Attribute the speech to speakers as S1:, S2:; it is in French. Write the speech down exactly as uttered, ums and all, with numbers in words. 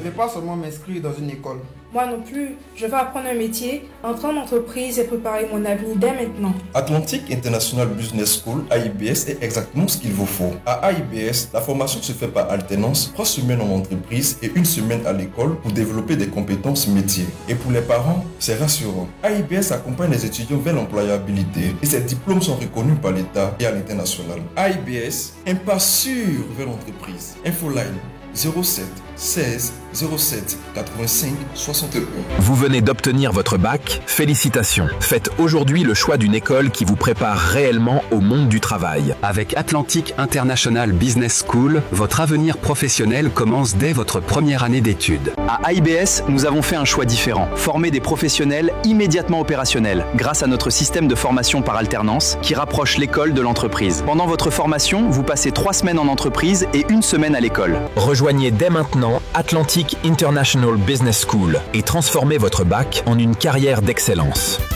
S1: vais pas seulement m'inscrire dans une école.
S2: Moi non plus. Je veux apprendre un métier, entrer en entreprise et préparer mon avenir dès maintenant.
S3: Atlantic International Business School, A I B S, est exactement ce qu'il vous faut. À A I B S, la formation se fait par alternance, trois semaines en entreprise et une semaine à l'école pour développer des compétences métiers. Et pour les parents, c'est rassurant. A I B S accompagne les étudiants vers l'employabilité et ses diplômes sont reconnus par l'État et à l'international. A I B S, un pas sûr vers l'entreprise. Infoline zéro sept seize zéro sept quatre-vingt-cinq soixante et un.
S4: Vous venez d'obtenir votre bac, félicitations. Faites aujourd'hui le choix d'une école qui vous prépare réellement au monde du travail.
S5: Avec Atlantic International Business School, votre avenir professionnel commence dès votre première année d'études. À A I B S, nous avons fait un choix différent. Former des professionnels immédiatement opérationnels grâce à notre système de formation par alternance qui rapproche l'école de l'entreprise. Pendant votre formation, vous passez trois semaines en entreprise et une semaine à l'école.
S4: Rejoignez dès maintenant Atlantic International Business School et transformez votre bac en une carrière d'excellence.